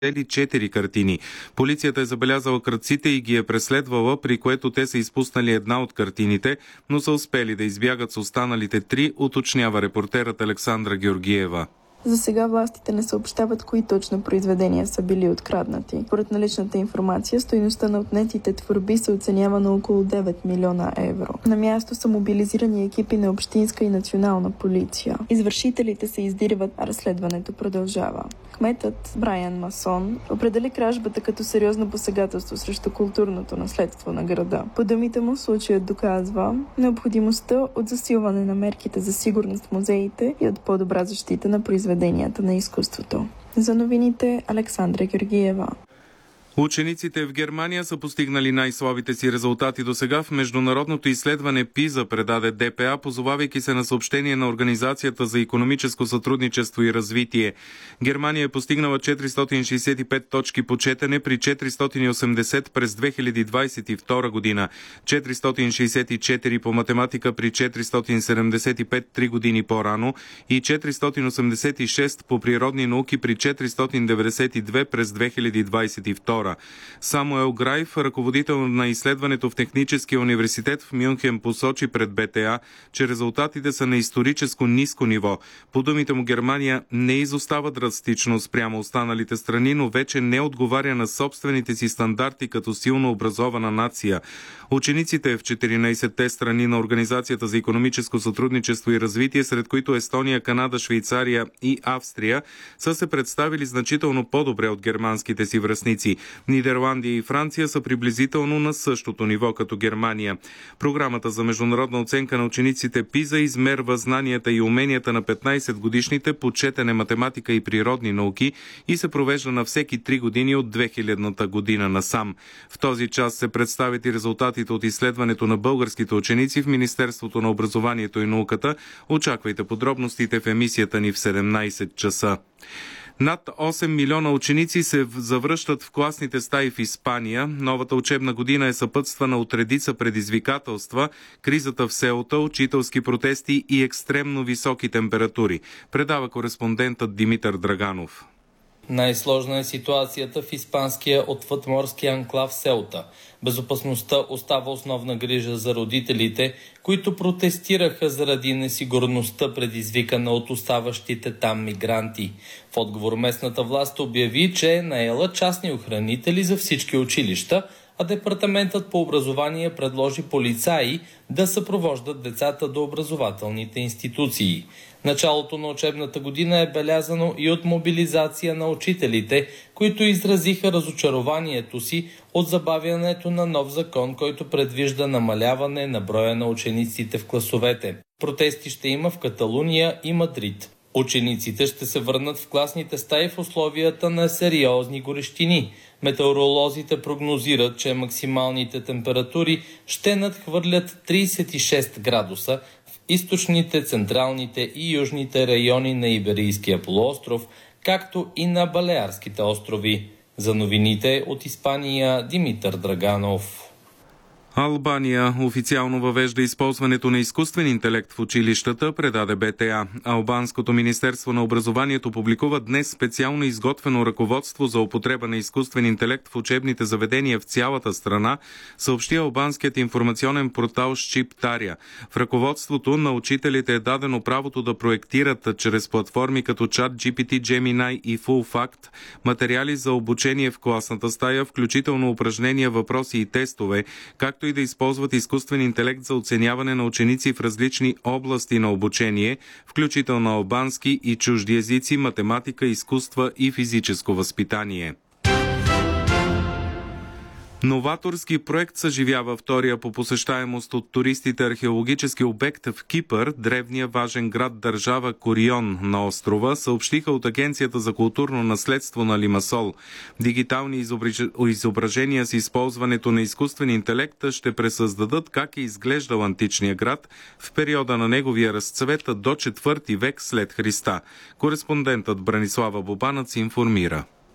4 картини. Полицията е забелязала крадците и ги е преследвала, при което те са изпуснали една от картините, но са успели да избягат с останалите 3, уточнява репортерът Александра Георгиева. За сега властите не съобщават кои точно произведения са били откраднати. Според наличната информация, стойността на отнетите творби се оценява на около 9 милиона евро. На място са мобилизирани екипи на общинска и национална полиция. Извършителите се издирват, а разследването продължава. Кметът Брайан Масон определи кражбата като сериозно посегателство срещу културното наследство на града. По думите му, случаят доказва необходимостта от засилване на мерките за сигурност в музеите и от по-добра защита на произведенията на изкуството. За новините Александра Георгиева. Учениците в Германия са постигнали най-слабите си резултати досега в международното изследване ПИЗА, предаде ДПА, позовавайки се на съобщение на Организацията за икономическо сътрудничество и развитие. Германия е постигнала 465 точки по четене при 480 през 2022 година, 464 по математика при 475 3 години по-рано и 486 по природни науки при 492 през 2022. Самуел Грайф, ръководител на изследването в Техническия университет в Мюнхен, посочи пред БТА, че резултатите са на историческо ниско ниво. По думите му, Германия не изостава драстично спрямо останалите страни, но вече не отговаря на собствените си стандарти като силно образована нация. Учениците в 14-те страни на Организацията за икономическо сътрудничество и развитие, сред които Естония, Канада, Швейцария и Австрия, са се представили значително по-добре от германските си връстници. Нидерландия и Франция са приблизително на същото ниво като Германия. Програмата за международна оценка на учениците ПИЗА измерва знанията и уменията на 15-годишните по четене, математика и природни науки и се провежда на всеки 3 години от 2000-та година насам. В този час се представят и резултатите от изследването на българските ученици в Министерството на образованието и науката. Очаквайте подробностите в емисията ни в 17 часа. Над 8 милиона ученици се завръщат в класните стаи в Испания. Новата учебна година е съпътствана от редица предизвикателства, кризата в селата, учителски протести и екстремно високи температури, предава кореспондентът Димитър Драганов. Най-сложна е ситуацията в испанския отвъдморски анклав Селта. Безопасността остава основна грижа за родителите, които протестираха заради несигурността, предизвикана от оставащите там мигранти. В отговор местната власт обяви, че е наела частни охранители за всички училища, а Департаментът по образование предложи полицаи да съпровождат децата до образователните институции. Началото на учебната година е белязано и от мобилизация на учителите, които изразиха разочарованието си от забавянето на нов закон, който предвижда намаляване на броя на учениците в класовете. Протести ще има в Каталуния и Мадрид. Учениците ще се върнат в класните стаи в условията на сериозни горещини. Метеоролозите прогнозират, че максималните температури ще надхвърлят 36 градуса в източните, централните и южните райони на Иберийския полуостров, както и на Балеарските острови. За новините от Испания, Димитър Драганов. Албания официално въвежда използването на изкуствен интелект в училищата, предаде БТА. Албанското министерство на образованието публикува днес специално изготвено ръководство за употреба на изкуствен интелект в учебните заведения в цялата страна, съобщи албанският информационен портал Шчиптаря. В ръководството на учителите е дадено правото да проектират чрез платформи като ChatGPT, Gemini и FullFact материали за обучение в класната стая, включително упражнения, въпроси и тестове, както и да използват изкуствен интелект за оценяване на ученици в различни области на обучение, включително албански и чужди езици, математика, изкуства и физическо възпитание. Новаторски проект съживява втория по посещаемост от туристите археологически обект в Кипър, древния важен град-държава Корион на острова, съобщиха от Агенцията за културно наследство на Лимасол. Дигитални изображения с използването на изкуствен интелект ще пресъздадат как е изглеждал античния град в периода на неговия разцвет до 4 век след Христа. Кореспондентът Бранислава Бобанац информира.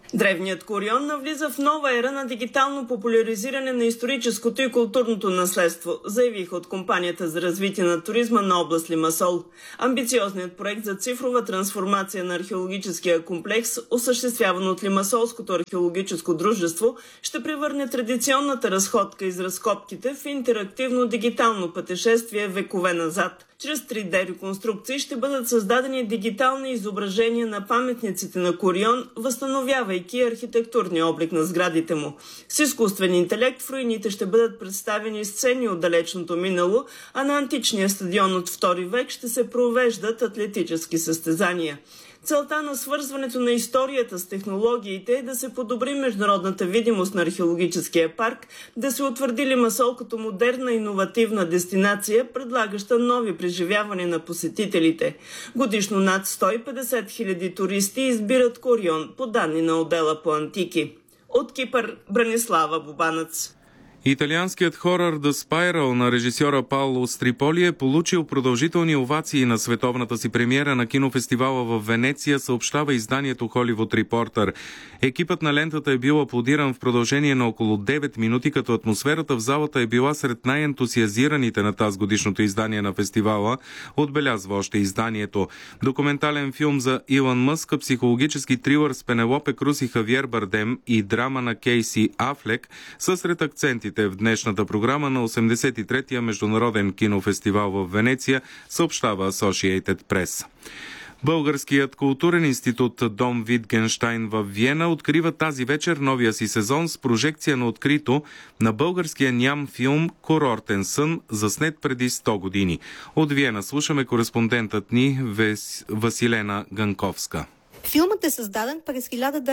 Древният Корион навлиза в нова ера на дигитално популяризиране на историческото и културното наследство, заявиха от Компанията за развитие на туризма на област Лимасол. Амбициозният проект за цифрова трансформация на археологическия комплекс, осъществяван от Лимасолското археологическо дружество, ще превърне традиционната разходка из разкопките в интерактивно дигитално пътешествие векове назад. Чрез 3D реконструкции ще бъдат създадени дигитални изображения на паметниците на Корион, възстановявайки архитектурния облик на сградите му. С изкуствен интелект в руините ще бъдат представени сцени от далечното минало, а на античния стадион от II век ще се провеждат атлетически състезания. Целта на свързването на историята с технологиите е да се подобри международната видимост на археологическия парк, да се утвърди Лимасол като модерна иновативна дестинация, предлагаща нови преживявания на посетителите. Годишно над 150 хиляди туристи избират Корион, по данни на отдела по антики. От Кипър, Бранислава Бубанец. Италианският хорър The Spiral на режисьора Пауло Стриполи е получил продължителни овации на световната си премиера на кинофестивала в Венеция, съобщава изданието Hollywood Reporter. Екипът на лентата е бил аплодиран в продължение на около 9 минути, като атмосферата в залата е била сред най-ентусиазираните на тази годишното издание на фестивала, отбелязва още изданието. Документален филм за Илон Мъск, психологически трилър с Пенелопе Круз и Хавиер Бардем и драма на Кейси Афлек са сред акцентите в днешната програма на 83-я Международен кинофестивал в Венеция, съобщава Associated Press. Българският културен институт Дом Витгенщайн в Виена открива тази вечер новия си сезон с прожекция на открито на българския ням филм "Курортен сън", заснет преди 100 години. От Виена слушаме кореспондентът ни Василена Ганковска. Филмът е създаден през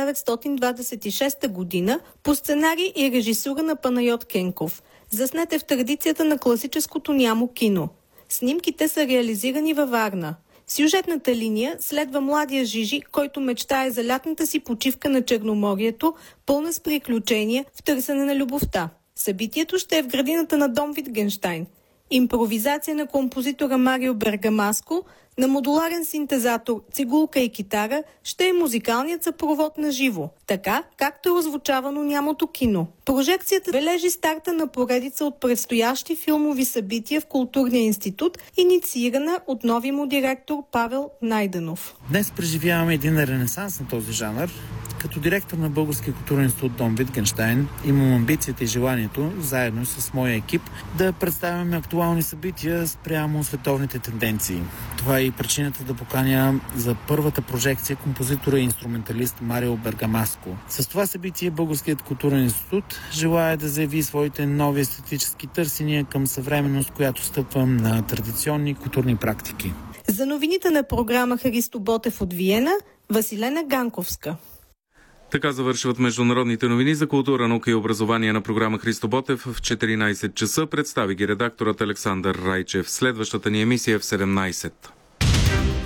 1926 година по сценарий и режисура на Панайот Кенков. Заснет е в традицията на класическото нямо кино. Снимките са реализирани във Варна. Сюжетната линия следва младия Жижи, който мечтае за лятната си почивка на Черноморието, пълна с приключения в търсене на любовта. Събитието ще е в градината на Дом Витгенщайн. Импровизация на композитора Марио Бергамаско, на модуларен синтезатор, цигулка и китара ще е музикалният съпровод на живо, така както е озвучавано нямото кино. Прожекцията бележи старта на поредица от предстоящи филмови събития в Културния институт, инициирана от нови му директор Павел Найденов. Днес преживяваме един ренесанс на този жанр. Като директор на Българския културен институт Дом Витгенщайн имам амбицията и желанието, заедно с моя екип, да представяме актуални събития спрямо световните тенденции. Това е и причината да поканя за първата прожекция композитора и инструменталист Марио Бергамаско. С това събитие Българският културен институт желая да заяви своите нови естетически търсения към съвременност, която стъпва на традиционни културни практики. За новините на програма Христо Ботев от Виена, Василена Ганковска. Така завършват международните новини за култура, наука и образование на програма Христо Ботев в 14 часа. Представи ги редакторът Александър Райчев. Следващата ни емисия е в 17.